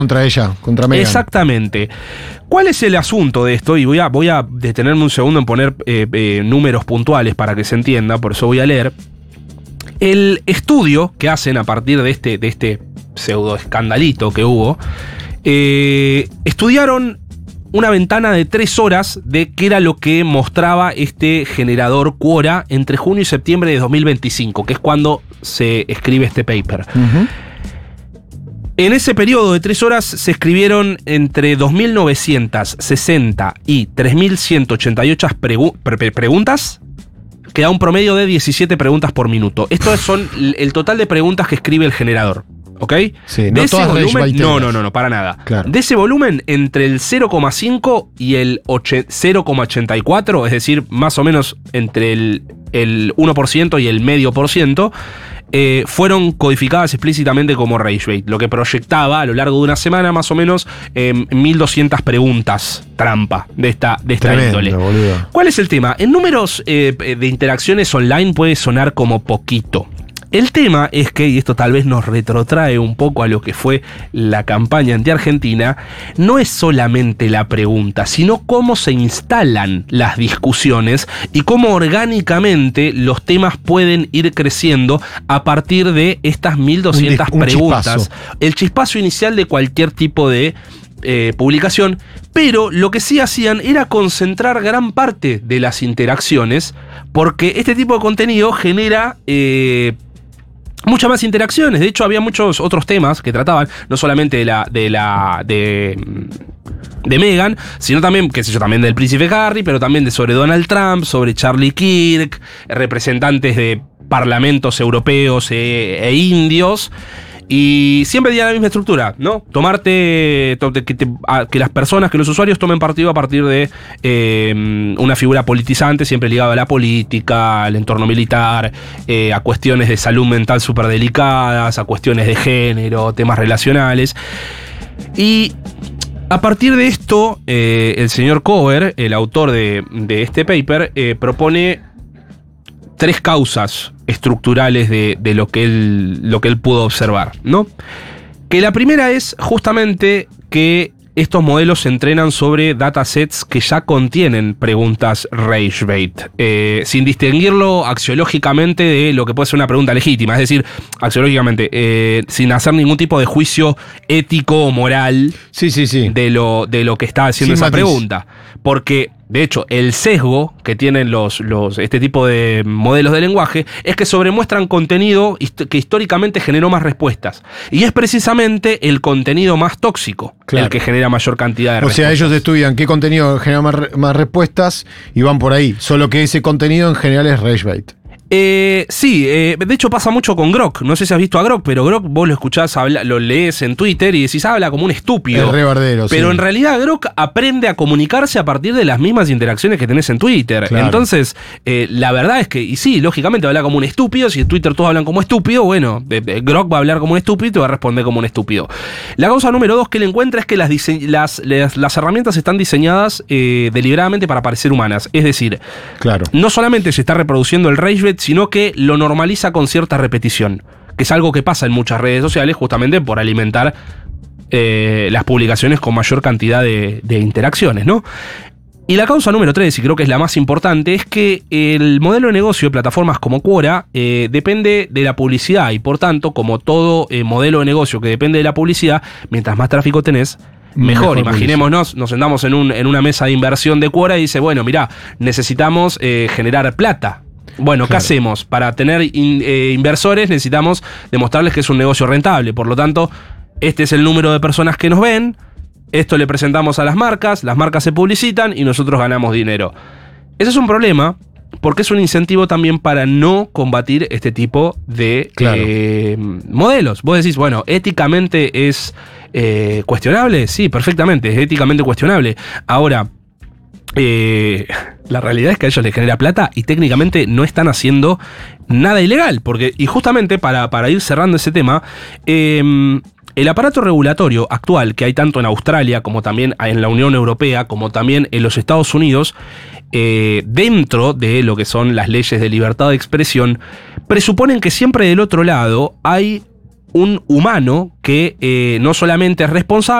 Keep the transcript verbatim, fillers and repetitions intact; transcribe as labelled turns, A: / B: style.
A: Contra ella, contra Meghan.
B: Exactamente. ¿Cuál es el asunto de esto? Y voy a, voy a detenerme un segundo en poner eh, eh, números puntuales para que se entienda, por eso voy a leer. El estudio que hacen a partir de este, de este pseudo escandalito que hubo, eh, estudiaron una ventana de tres horas de qué era lo que mostraba este generador Quora entre junio y septiembre de dos mil veinticinco, que es cuando se escribe este paper. Uh-huh. En ese periodo de tres horas se escribieron entre dos mil novecientas sesenta y tres mil ciento ochenta y ocho pregu- pre- preguntas, que da un promedio de diecisiete preguntas por minuto. Esto son el total de preguntas que escribe el generador, ¿ok?
A: Sí,
B: de
A: no
B: ese
A: todas
B: volumen, no, no, no, no, para nada.
A: Claro.
B: De ese volumen, entre el cero coma cinco y el cero coma ochenta y cuatro, es decir, más o menos entre el, el uno por ciento y el medio por ciento, Eh, fueron codificadas explícitamente como rage bait, lo que proyectaba a lo largo de una semana más o menos eh, mil doscientas preguntas trampa de esta, de esta
A: Tremendo,
B: índole.
A: boludo.
B: ¿Cuál es el tema? En números eh, de interacciones online puede sonar como poquito. El tema es que, y esto tal vez nos retrotrae un poco a lo que fue la campaña anti-Argentina, no es solamente la pregunta, sino cómo se instalan las discusiones y cómo orgánicamente los temas pueden ir creciendo a partir de estas mil doscientas
A: un, un
B: preguntas.
A: Chispazo.
B: El chispazo inicial de cualquier tipo de eh, publicación, pero lo que sí hacían era concentrar gran parte de las interacciones, porque este tipo de contenido genera Eh, muchas más interacciones. De hecho, había muchos otros temas que trataban, no solamente de la. de la. de. de Meghan, sino también, qué sé yo, también del príncipe Harry, pero también de sobre Donald Trump, sobre Charlie Kirk, representantes de parlamentos europeos e, e indios. Y siempre tenía la misma estructura, ¿no? Tomarte, to, que, te, a, que las personas, que los usuarios tomen partido a partir de eh, una figura politizante, siempre ligada a la política, al entorno militar, eh, a cuestiones de salud mental súper delicadas, a cuestiones de género, temas relacionales. Y a partir de esto, eh, el señor Cover, el autor de, de este paper, eh, propone tres causas estructurales de, de lo que él, lo que él pudo observar, ¿no? Que la primera es justamente que estos modelos se entrenan sobre datasets que ya contienen preguntas rage bait, eh, sin distinguirlo axiológicamente de lo que puede ser una pregunta legítima, es decir, axiológicamente, eh, sin hacer ningún tipo de juicio ético o moral
A: sí, sí, sí.
B: de lo, de lo que está haciendo
A: Sin
B: esa
A: matiz.
B: pregunta. Porque, de hecho, el sesgo que tienen los, los, este tipo de modelos de lenguaje es que sobremuestran contenido hist- que históricamente generó más respuestas. Y es precisamente el contenido más tóxico,
A: claro,
B: el que genera mayor cantidad de
A: o
B: respuestas.
A: sea, ellos estudian qué contenido genera más, re- más respuestas y van por ahí. Solo que ese contenido en general es rage bait.
B: Eh, sí, eh, de hecho pasa mucho con Grok. No sé si has visto a Grok, pero Grok vos lo escuchás, habla, lo lees en Twitter y decís, habla como un estúpido.
A: Es re bardero,
B: Pero
A: sí.
B: en realidad Grok aprende a comunicarse a partir de las mismas interacciones que tenés en Twitter.
A: Claro.
B: Entonces, eh, la verdad es que, y sí, lógicamente habla como un estúpido. Si en Twitter todos hablan como estúpido, bueno, de, de, Grok va a hablar como un estúpido y te va a responder como un estúpido. La causa número dos que él encuentra es que las, dise- las, las, las herramientas están diseñadas eh, deliberadamente para parecer humanas. Es decir,
A: Claro.
B: no solamente se está reproduciendo el rage bait, sino que lo normaliza con cierta repetición, que es algo que pasa en muchas redes sociales justamente por alimentar eh, las publicaciones con mayor cantidad de, de interacciones, ¿no? Y la causa número tres, y creo que es la más importante, es que el modelo de negocio de plataformas como Quora eh, depende de la publicidad y por tanto, como todo eh, modelo de negocio que depende de la publicidad, mientras más tráfico tenés, mejor.
A: Mejor
B: Imaginémonos, nos sentamos en, un, en una mesa de inversión de Quora y dice, bueno, mirá, necesitamos eh, generar plata. Bueno, ¿qué
A: Claro.
B: hacemos? Para tener in, eh, inversores necesitamos demostrarles que es un negocio rentable. Por lo tanto, este es el número de personas que nos ven, esto le presentamos a las marcas, las marcas se publicitan y nosotros ganamos dinero. Ese es un problema porque es un incentivo también para no combatir este tipo de
A: Claro.
B: eh, modelos. Vos decís, bueno, éticamente es eh, cuestionable. Sí, perfectamente, es éticamente cuestionable. Ahora, Eh, la realidad es que a ellos les genera plata y técnicamente no están haciendo nada ilegal, porque, y justamente para, para ir cerrando ese tema, eh, el aparato regulatorio actual que hay tanto en Australia como también en la Unión Europea, como también en los Estados Unidos, eh, dentro de lo que son las leyes de libertad de expresión, presuponen que siempre del otro lado hay un humano que eh, no solamente es responsable,